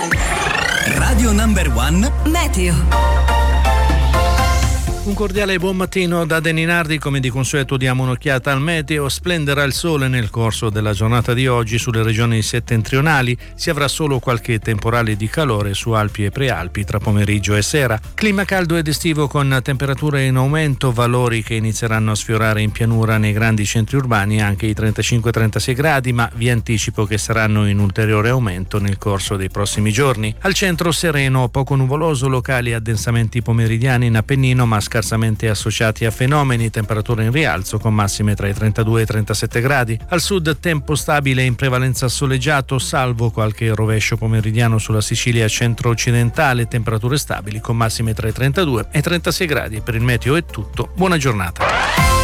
Radio Number One Meteo. Un cordiale buon mattino da Deninardi. Come di consueto diamo un'occhiata al meteo. Splenderà il sole nel corso della giornata di oggi sulle regioni settentrionali. Si avrà solo qualche temporale di calore su Alpi e Prealpi tra pomeriggio e sera. Clima caldo ed estivo con temperature in aumento, valori che inizieranno a sfiorare in pianura nei grandi centri urbani anche i 35-36 gradi, ma vi anticipo che saranno in ulteriore aumento nel corso dei prossimi giorni. Al centro sereno, poco nuvoloso, locali addensamenti pomeridiani in Appennino, ma scarsamente associati a fenomeni, temperature in rialzo con massime tra i 32 e i 37 gradi. Al sud tempo stabile in prevalenza soleggiato, salvo qualche rovescio pomeridiano sulla Sicilia centro-occidentale, temperature stabili con massime tra i 32 e i 36 gradi. Per il meteo è tutto, buona giornata.